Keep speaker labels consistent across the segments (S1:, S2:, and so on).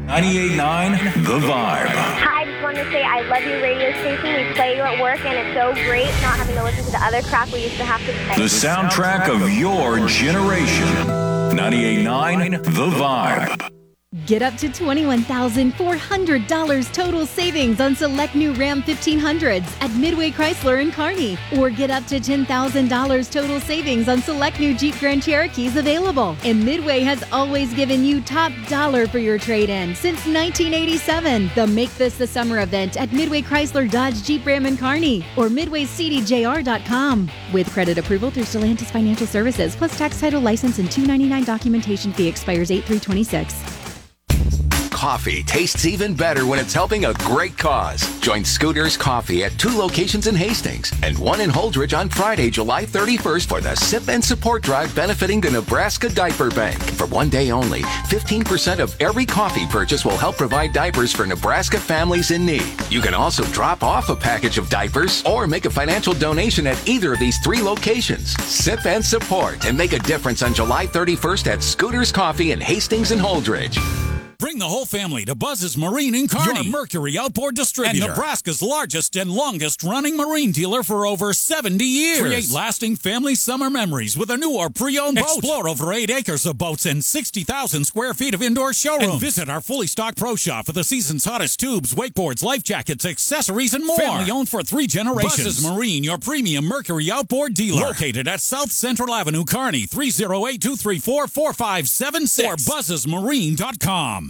S1: 98.9 The Vibe.
S2: Hi, I just wanted to say I love your radio station. We play you at work, and it's so great not having to listen to the other crap we used to have to play.
S1: The soundtrack of your generation. 98.9 The Vibe.
S3: Get up to $21,400 total savings on select new Ram 1500s at Midway Chrysler in Kearney. Or get up to $10,000 total savings on select new Jeep Grand Cherokees available. And Midway has always given you top dollar for your trade-in since 1987. The Make This the Summer event at Midway Chrysler Dodge Jeep Ram in Kearney or MidwayCDJR.com. With credit approval through Stellantis Financial Services plus tax title license and $299 documentation fee expires 8/3/26.
S4: Coffee tastes even better when it's helping a great cause. Join Scooters Coffee at 2 locations in Hastings and 1 in Holdridge on Friday, July 31st for the Sip and Support Drive benefiting the Nebraska Diaper Bank. For 1 day only, 15% of every coffee purchase will help provide diapers for Nebraska families in need. You can also drop off a package of diapers or make a financial donation at either of these 3 locations. Sip and support and make a difference on July 31st at Scooters Coffee in Hastings and Holdridge.
S5: Bring the whole family to Buzz's Marine in Kearney, your Mercury outboard distributor, and Nebraska's largest and longest-running marine dealer for over 70 years. Create lasting family summer memories with a new or pre-owned boat. Explore over 8 acres of boats and 60,000 square feet of indoor showrooms. And visit our fully stocked pro shop for the season's hottest tubes, wakeboards, life jackets, accessories, and more. Family-owned for 3 generations. Buzz's Marine, your premium Mercury outboard dealer. Located at South Central Avenue, Kearney, 308-234-4576 or buzzesmarine.com.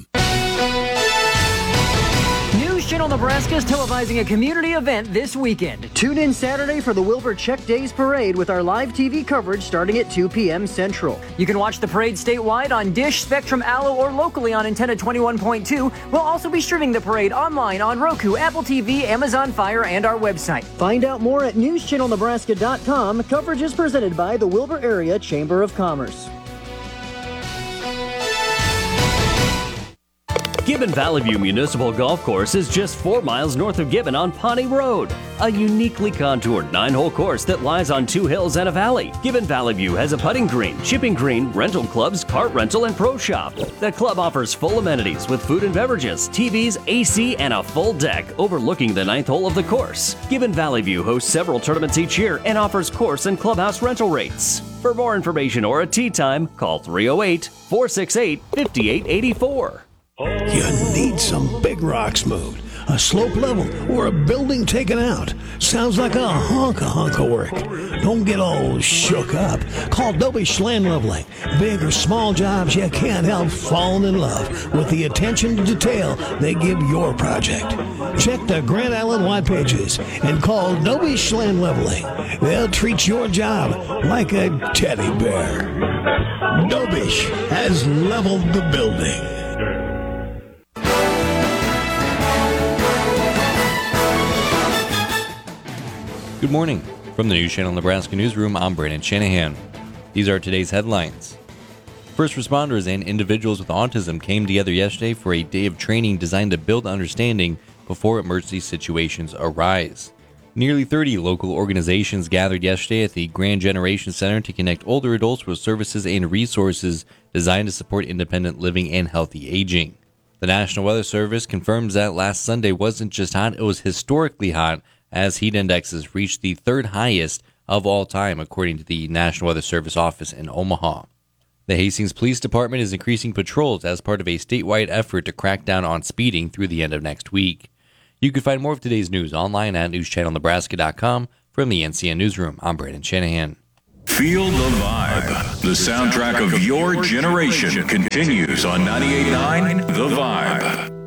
S6: News Channel Nebraska is televising a community event this weekend. Tune in Saturday for the Wilbur Check Days Parade with our live TV coverage starting at 2 p.m. Central. You can watch the parade statewide on Dish, Spectrum, Allo, or locally on Antenna 21.2. We'll also be streaming the parade online on Roku, Apple TV, Amazon Fire, and our website. Find out more at newschannelnebraska.com. Coverage is presented by the Wilbur Area Chamber of Commerce.
S7: Gibbon Valley View Municipal Golf Course is just 4 miles north of Gibbon on Pawnee Road, a uniquely contoured 9-hole course that lies on 2 hills and a valley. Gibbon Valley View has a putting green, chipping green, rental clubs, cart rental, and pro shop. The club offers full amenities with food and beverages, TVs, AC, and a full deck overlooking the 9th hole of the course. Gibbon Valley View hosts several tournaments each year and offers course and clubhouse rental rates. For more information or a tee time, call 308-468-5884.
S8: You need some big rocks moved, a slope level, or a building taken out. Sounds like a hunk of work. Don't get all shook up. Call Dobish Land Leveling. Big or small jobs, you can't help falling in love with the attention to detail they give your project. Check the Grand Island White Pages and call Dobish Land Leveling. They'll treat your job like a teddy bear. Dobish has leveled the building.
S9: Good morning. From the News Channel Nebraska Newsroom, I'm Brandon Shanahan. These are today's headlines. First responders and individuals with autism came together yesterday for a day of training designed to build understanding before emergency situations arise. Nearly 30 local organizations gathered yesterday at the Grand Generation Center to connect older adults with services and resources designed to support independent living and healthy aging. The National Weather Service confirms that last Sunday wasn't just hot, it was historically hot, as heat indexes reached the 3rd highest of all time, according to the National Weather Service office in Omaha. The Hastings Police Department is increasing patrols as part of a statewide effort to crack down on speeding through the end of next week. You can find more of today's news online at newschannelnebraska.com. From the NCN Newsroom, I'm Brandon Shanahan.
S1: Feel the vibe. The soundtrack of your generation continues on 98.9 The Vibe.